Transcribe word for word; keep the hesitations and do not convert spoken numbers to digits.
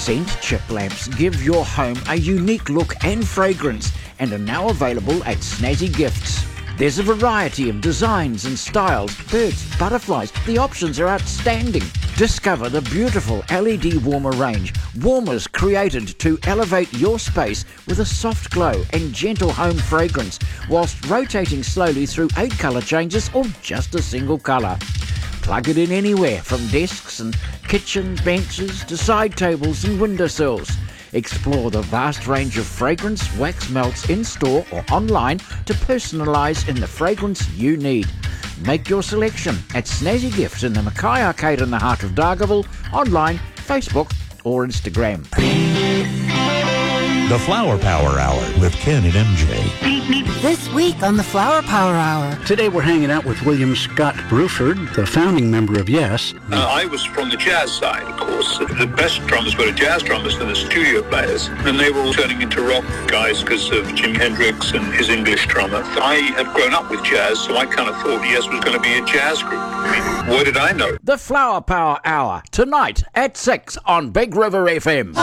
Scent chip lamps give your home a unique look and fragrance and are now available at Snazzy Gifts. There's a variety of designs and styles, birds, butterflies. The options are outstanding. Discover the beautiful L E D warmer range. Warmers created to elevate your space with a soft glow and gentle home fragrance, whilst rotating slowly through eight colour changes or just a single colour. Plug it in anywhere, from desks and kitchen benches to side tables and windowsills. Explore the vast range of fragrance wax melts in-store or online to personalise in the fragrance you need. Make your selection at Snazzy Gifts in the Mackay Arcade in the heart of Dargaville, online, Facebook or Instagram. The Flower Power Hour with Ken and M J. This week on the Flower Power Hour. Today we're hanging out with William Scott Bruford, the founding member of Yes. Uh, I was from the jazz side, of course. The best drummers were the jazz drummers and the studio players. And they were all turning into rock guys because of Jimi Hendrix and his English drummer. I had grown up with jazz, so I kind of thought Yes was going to be a jazz group. I mean, what did I know? The Flower Power Hour, tonight at six on Big River F M.